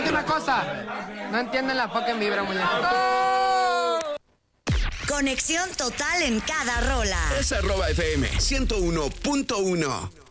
una cosa. No entienden la fucking vibra, muñeco. Conexión total en cada rola. Es @FM 101.1.